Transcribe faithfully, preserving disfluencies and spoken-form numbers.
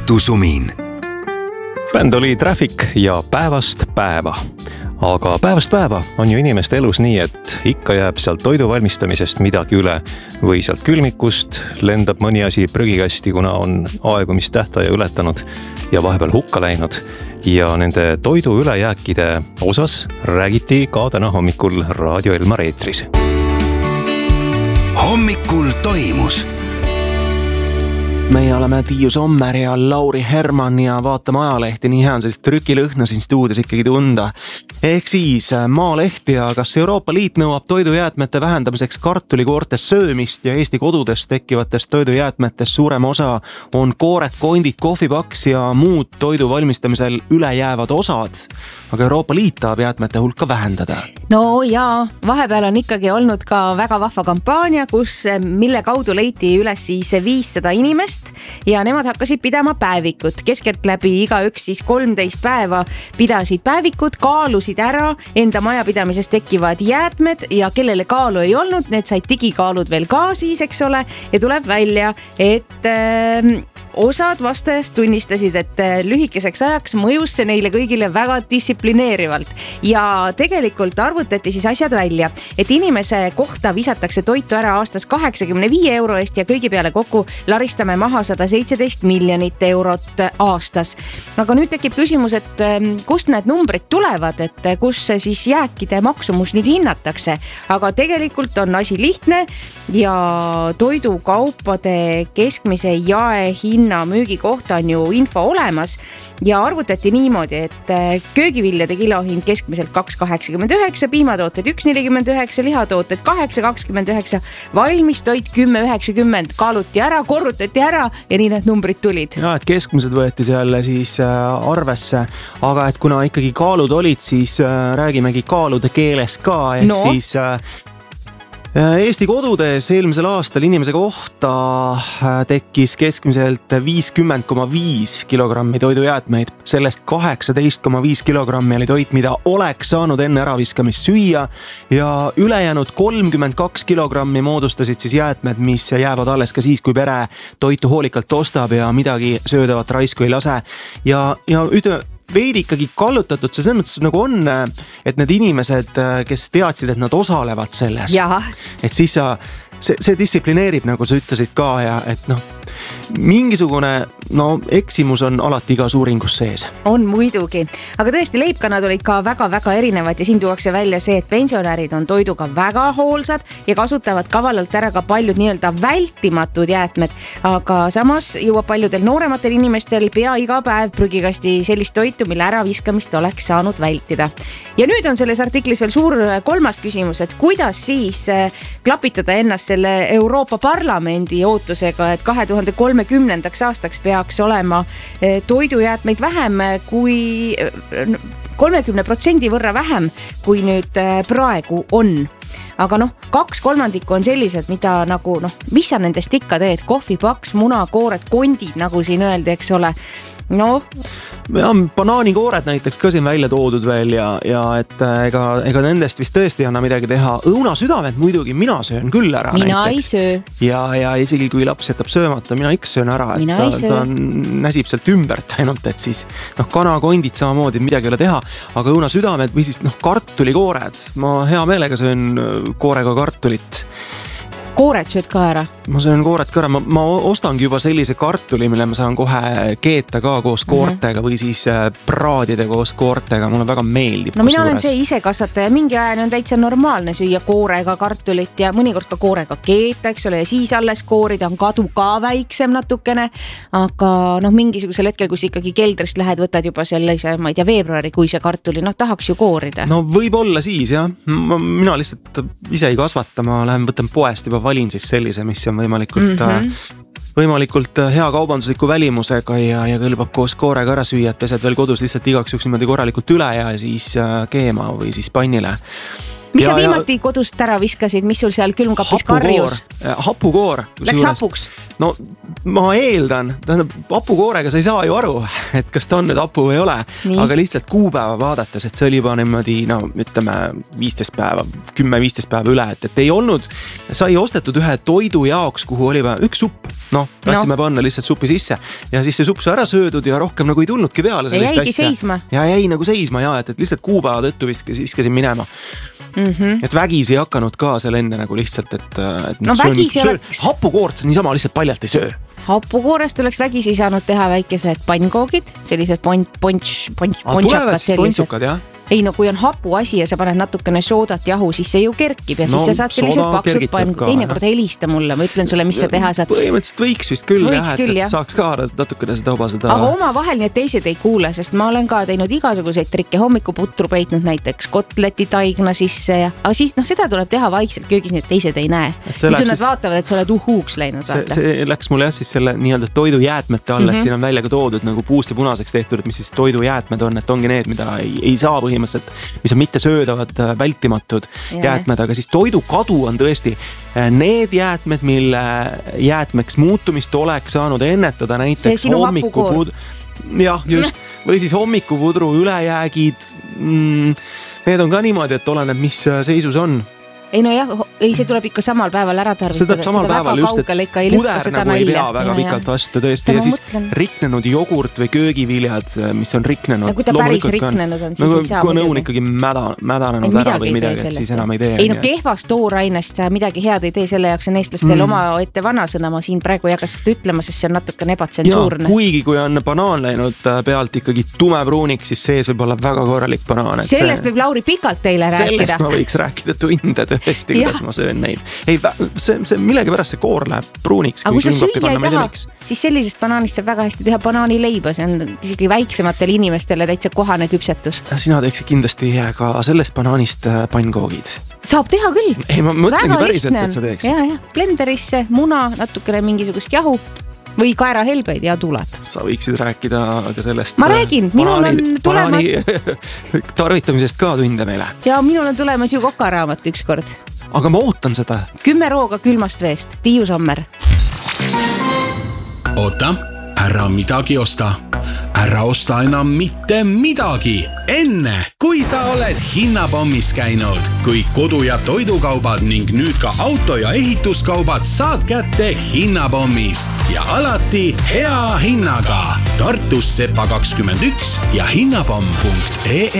õhtusumin. Bänd oli Traffic ja Päevast päeva. Aga päevast päeva on ju inimeste elus nii, et ikka jääb sealt toidu valmistamisest midagi üle või sealt külmikust lendab mõni asi prügikasti, kuna on aegumistähtaja ületanud ja vahepeal hukka läinud. Ja nende toidu ülejääkide osas räägiti ka täna hommikul Raadio Elmar eetris. Hommikul toimus. Meie oleme Tiiu Sommer ja Lauri Herman ja vaatame ajalehti, nii hea on sellist trükilõhna siin stuudios ikkagi tunda. Ehk siis Maaleht ja kas Euroopa Liit nõuab toidujäätmete vähendamiseks kartulikoorte söömist ja Eesti kodudest tekkivatest toidujäätmetest suurem osa on koored, kondid, kohvipaks ja muud toidu valmistamisel ülejäävad osad. Aga Euroopa Liit tahab jäätmete hulka vähendada. No jaa, vahepeal on ikkagi olnud ka väga vahva kampaania, kus, mille kaudu leiti üles siis viissada inimest ja nemad hakkasid pidama päevikut. Keskelt läbi iga üks siis kolmteist päeva pidasid päevikut, kaalusid ära enda majapidamisest tekkivad jäätmed ja kellele kaalu ei olnud, need said digikaalud veel ka siis, eks ole, ja tuleb välja, et äh, osad vastajast tunnistasid, et lühikeseks ajaks mõjus see neile kõigile väga distsiplineerivalt ja tegelikult arvutati siis asjad välja, et inimese kohta visatakse toitu ära aastas kaheksakümne viie euro eest ja kõigi peale kokku laristame maha sada seitseteist miljonit eurot aastas. Aga nüüd tekib küsimus, et kust need numbrid tulevad, et kus siis jääkide maksumus nüüd hinnatakse, aga tegelikult on asi lihtne ja toidukaupade keskmise jaehinna müügi kohta on ju info olemas ja arvutati niimoodi, et köögiviljade kilohind keskmiselt kaks kaheksakümmend üheksa, piimatooted üks nelikümmend üheksa, lihatooted kaheksa kakskümmend üheksa, valmis toit kümme üheksakümmend, kaaluti ära, korrutati ära ja nii need numbrid tulid. Ja, et keskmised võeti seal siis arvesse, aga et kuna ikkagi kaalud olid, siis räägimegi kaalude keeles ka, ehk no. siis Eesti kodudes eelmisel aastal inimese kohta tekkis keskmiselt viiskümmend koma viis kilogrammi toidujäätmeid. Sellest kaheksateist koma viis kilogrammi oli toit, mida oleks saanud enne äraviskamist süüa ja ülejäänud kolmkümmend kaks kilogrammi moodustasid siis jäätmed, mis jäävad alles ka siis, kui pere toitu hoolikalt ostab ja midagi söödavat raisku ei lase. Ja, ja ütleme, veidi ikkagi kallutatud, see selles mõttes nagu on, et need inimesed, kes teadsid, et nad osalevad selles, ja. et siis sa, see, see distsiplineerib, nagu sa ütlesid ka ja et noh, mingisugune no, eksimus on alati igas uuringus sees. On muidugi, aga tõesti leibkonnad olid ka väga-väga erinevad ja siin tuuakse välja see, et pensionärid on toiduga väga hoolsad ja kasutavad kavalalt ära ka paljud nii-öelda vältimatud jäätmed, aga samas jõuab paljudel noorematel inimestel pea iga päev prügikasti sellist toitu, mille äraviskamist oleks saanud vältida. Ja nüüd on selles artiklis veel suur kolmas küsimus, et kuidas siis klapitada ennast selle Euroopa Parlamendi ootusega, et kahe tuhande kolmekümnendaks aastaks peaks olema toidujäätmeid vähem kui kolmekümne protsendi võrra vähem, kui nüüd praegu on. Aga noh, kaks kolmandikku on sellised, mida nagu noh, mis sa nendest ikka teed, kohvipaks, munakoored, kondid, nagu siin öeldi, eks ole. No. Ja, banaanikoored näiteks ka siin välja toodud veel ja, ja et ega, ega nendest vist tõesti ei anna midagi teha. Õunasüdamed muidugi mina söön küll ära. Mina näiteks. ei söö. Ja, ja isegi kui laps jätab söömata, mina ikka söön ära. Mina et ei ta, ta näsib sealt ümbert ainult, et siis noh, kanakondid samamoodi midagi ei ole teha, aga õunasüdamed või siis noh, kartulikoored. Ma hea meelega söön koorega kartulit. Koored sööd ka ära? Ma söön koored ka ära. Ma, ma ostangi juba sellise kartuli, mille ma saan kohe keeta ka koos koortega või siis praadide koos koortega. Mulle väga meeldib. No mina olen see ise kasvataja. Mingi ajani on täitsa normaalne süüa koorega kartulit ja mõnikord ka koorega keeta, eks ole, ja siis alles koorida on kadu ka väiksem natukene. Aga noh, mingisugusel hetkel, kus ikkagi keldrist lähed, võtad juba sellise, ma ei tea, veebruari, kui see kartuli, noh tahaks ju koorida. No võib olla siis, jah. Mina lihtsalt ise ei kasvata, ma lähen võtan poest juba valin siis sellise, mis on võimalikult, mm-hmm. võimalikult hea kaubandusliku välimusega ja, ja kõlbab koos koorega ära süüa, et pesed veel kodus lihtsalt igaks juks niimoodi korralikult üle ja siis keema või siis pannile. mis ja, sa viimati ja... kodust ära viskasid, mis sul seal külmkapis karjus? Hapukoor. Läks juures. Hapuks? No ma eeldan, tähendab, hapukoorega sa ei saa ju aru, et kas ta on nüüd hapu või ei ole, nii. Aga lihtsalt kuupäeva vaadates, et see oli juba niimoodi, no ütleme viisteist päeva, kümme viisteist päeva üle, et, et ei olnud, sai ostetud ühe toidu jaoks, kuhu oli vaja üks supp, noh, tahtsime no. panna lihtsalt supi sisse ja siis see supp sai ära söödud ja rohkem nagu ei tulnudki peale sellist asja. Seisma. Ja jäi nagu seisma ja, et, et lihtsalt kuupäeva tõttu viskasin minema. Mm-hmm. Et vägis ei hakanud ka seal enne nagu lihtsalt, et, et no söön, söön, oleks... hapukoort niisama lihtsalt paljalt ei söö. Hapukoorest oleks vägisi saanud teha väikesed pannkoogid, sellised ponč, ponč, ponč, pončakad sellised. Ei no kui on hapu asi ja sa paned natukene soodat jahu, siis see ju kerkib ja no, siis sa saad sellised paksud pann. Teinekord helista mulle, ma ütlen sulle, mis sa teha saad. Põhimõtteliselt võiks vist küll, võiks jah, küll, et, et saaks ka natukene seda oba seda. Aga oma vahel nii, et teised ei kuule, sest ma olen ka teinud igasuguseid trikke, hommikuputru peitnud näiteks kotleti taigna sisse ja aga siis noh, seda tuleb teha vaikselt köögis, nii et teised ei näe. Nüüd nad siis... vaatavad, et sa oled uhuuks läinud. See, see läks mulle jah siis selle nii-öelda toidujäätmete all, mm-hmm. et siin on välja ka toodud nagu puust ja punaseks tehtud, et mis siis toidujäätmed on, et ongi need, mida ei, ei saa põhimõtteliselt, mis on mitte söödavad vältimatud ja. jäätmed, aga siis toidukadu on tõesti need jäätmed, mille jäätmeks muutumist oleks saanud ennetada näiteks hommikupud... jah, just, või siis hommikupudru ülejäägid. Need on ka niimoodi, et oleneb, mis seisus on. Ei no jah, ei, see tuleb ikka samal päeval ära tarvitada. See tuleb samal päeval just, et puder nagu ei pea väga ja, pikalt vastu tõesti ja, ja siis mõtlen... riknenud jogurt või köögiviljad, mis on riknenud. Ja kui ta päris riknenud on, siis no, ei saa kui on ikkagi mäda, mädanenud ära või midagi, et siis enam ei tee. Ei no kehvast toorainest midagi head ei tee, selle jaoks on eestlastel mm. oma ette vanasõna, ma siin praegu jagasid ütlema, sest see on natuke ebatsensuurne. Kuigi kui on banaan läinud pealt ikkagi tumepruuniks, siis sees võib olla väga korralik banaan. Sellest see... võib Lauri pikalt teile rääkida. Sellest ma võiks rääkida tunded tõesti, kuidas ma söön neid. Ei, see, see millegi pärast see koor läheb pruuniks. Aga kui sa süüa ei taha, siis sellisest banaanist saab väga hästi teha banaanileiba. See on isegi väiksematele inimestele täitsa kohane küpsetus. Sina teeksid kindlasti ka sellest banaanist pannkoogid. Saab teha küll. Ei, ma mõtlengi päriselt, et sa teeksid. Ja, ja. Blenderisse, muna, natukene mingisugust jahu või kaerahelbeid ja tuleb. Sa võiksid rääkida ka sellest... Ma räägin, minul on tulemas... tarvitamisest ka tunde meile. Ja minul on tulemas ju kokaraamat ükskord. Aga ma ootan seda. Kümme rooga külmast veest. Tiiu Sommer. Oota, ära midagi osta. Ära osta enam mitte midagi. Enne, kui sa oled hinnapommis käinud. Kui kodu- ja toidukaubad ning nüüd ka auto- ja ehituskaubad saad kätte hinnapommist. Ja alati hea hinnaga. Tartus Sepa kakskümmend üks ja hinnapomm punkt ee